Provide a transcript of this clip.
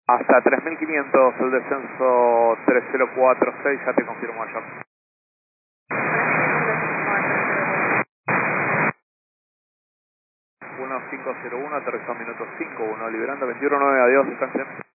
Hasta 3500, el descenso 3046, ya te confirmo allá. 1501, aterrizó minuto 51, liberando 21.9, adiós, descansen.